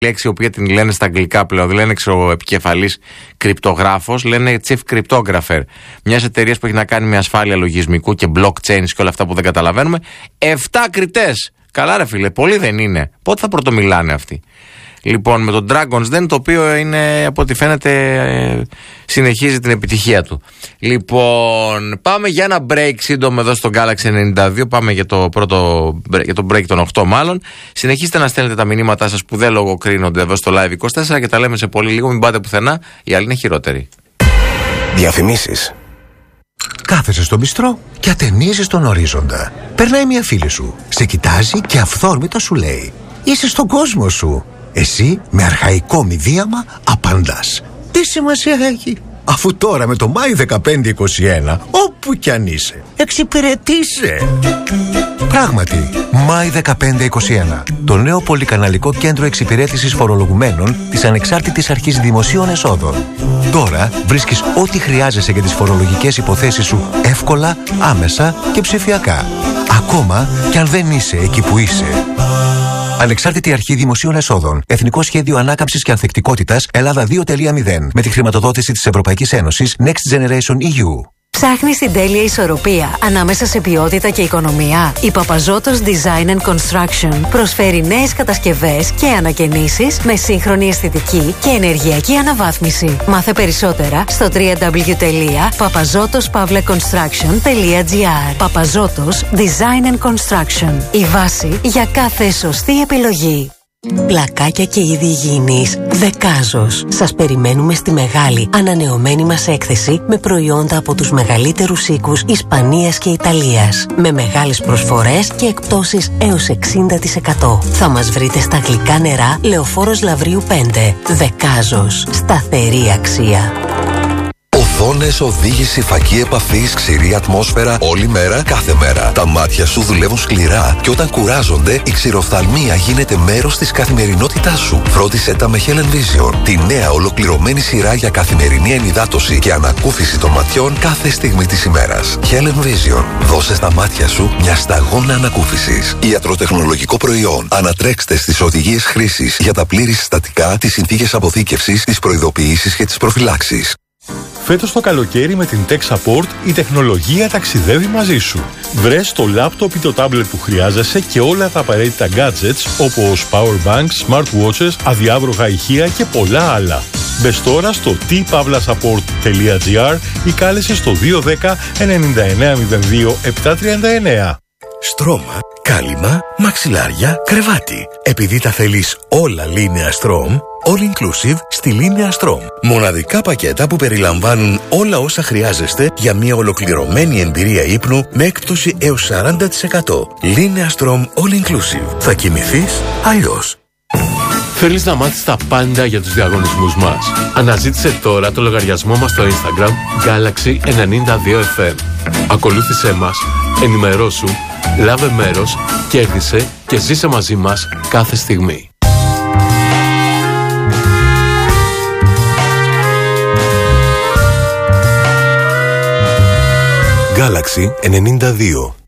λέξη, η οποία την λένε στα αγγλικά πλέον, δεν λένε επικεφαλής κρυπτογράφος, λένε chief cryptographer. Μιας εταιρείας που έχει να κάνει με ασφάλεια λογισμικού και blockchains και όλα αυτά που δεν καταλαβαίνουμε. 7 κριτές. Καλά, ρε φίλε, πολλοί δεν είναι. Πότε θα πρωτομιλάνε αυτοί? Λοιπόν, με τον Dragon's Den, το οποίο είναι, από ό,τι φαίνεται, συνεχίζει την επιτυχία του. Λοιπόν, πάμε για ένα break σύντομο εδώ στο Galaxy 92. Πάμε για το break των 8 μάλλον. Συνεχίστε να στέλνετε τα μηνύματά σας που δεν λογοκρίνονται εδώ στο Live 24 και τα λέμε σε πολύ λίγο. Μην πάτε πουθενά, η άλλη είναι χειρότερη. Διαφημίσεις. Κάθεσαι στο μπιστρό και ατενίζεις τον ορίζοντα. Περνάει μια φίλη σου, σε κοιτάζει και αυθόρμητα σου λέει: είσαι στον κόσμο σου. Εσύ με αρχαϊκό μηδίαμα απαντάς: τι σημασία έχει, αφού τώρα με το Μάη 1521 όπου κι αν είσαι εξυπηρετείσαι. Πράγματι, Μάη 1521, το νέο πολυκαναλικό κέντρο εξυπηρέτησης φορολογουμένων της Ανεξάρτητης Αρχής Δημοσίων Εσόδων. Τώρα βρίσκεις ό,τι χρειάζεσαι για τις φορολογικές υποθέσεις σου εύκολα, άμεσα και ψηφιακά. Ακόμα κι αν δεν είσαι εκεί που είσαι. Ανεξάρτητη Αρχή Δημοσίων Εσόδων. Εθνικό Σχέδιο Ανάκαμψης και Ανθεκτικότητας Ελλάδα 2.0. Με τη χρηματοδότηση της Ευρωπαϊκής Ένωσης Next Generation EU. Ψάχνεις την τέλεια ισορροπία ανάμεσα σε ποιότητα και οικονομία? Η Παπαζώτος Design and Construction προσφέρει νέες κατασκευές και ανακαινήσεις με σύγχρονη αισθητική και ενεργειακή αναβάθμιση. Μάθε περισσότερα στο www.papazotospavleconstruction.gr. Παπαζώτος Design and Construction. Η βάση για κάθε σωστή επιλογή. Πλακάκια και είδη υγιεινής Δεκάζος. Σας περιμένουμε στη μεγάλη ανανεωμένη μας έκθεση με προϊόντα από τους μεγαλύτερους οίκους Ισπανίας και Ιταλίας, με μεγάλες προσφορές και εκπτώσεις έως 60%. Θα μας βρείτε στα γλυκά νερά Λεωφόρος Λαβρίου 5. Δεκάζος. Σταθερή αξία. Οθόνες, οδήγηση, φακή επαφής, ξηρή ατμόσφαιρα, όλη μέρα, κάθε μέρα. Τα μάτια σου δουλεύουν σκληρά και όταν κουράζονται, η ξηροφθαλμία γίνεται μέρος της καθημερινότητάς σου. Φρόντισέ τα με Helen Vision, τη νέα ολοκληρωμένη σειρά για καθημερινή ενυδάτωση και ανακούφιση των ματιών κάθε στιγμή της ημέρας. Helen Vision, δώσε στα μάτια σου μια σταγόνα ανακούφισης. Ιατροτεχνολογικό προϊόν. Ανατρέξτε στις οδηγίες χρήσης για τα πλήρη συστατικά, τις συνθήκες αποθήκευσης, τις προειδοποιήσεις και τις προφυλάξεις. Φέτος το καλοκαίρι με την Tech Support η τεχνολογία ταξιδεύει μαζί σου. Βρες το λάπτοπ ή το τάμπλετ που χρειάζεσαι και όλα τα απαραίτητα gadgets όπως power banks, smartwatches, αδιάβροχα ηχεία και πολλά άλλα. Μπες τώρα στο t-pavlasapport.gr ή κάλεσε στο 210 9902 739. Στρώμα, κάλυμα, μαξιλάρια, κρεβάτι. Επειδή τα θέλεις όλα Linear Strom, all inclusive στη Linear Strom. Μοναδικά πακέτα που περιλαμβάνουν όλα όσα χρειάζεστε για μια ολοκληρωμένη εμπειρία ύπνου με έκπτωση έως 40%. Linear Strom all inclusive. Θα κοιμηθείς αλλιώς. Θέλεις να μάθεις τα πάντα για τους διαγωνισμούς μας? Αναζήτησε τώρα το λογαριασμό μας στο Instagram Galaxy92FM. Ακολούθησέ μας, ενημερώσου, λάβε μέρος, κέρδισε και ζήσε μαζί μας κάθε στιγμή. Galaxy 92.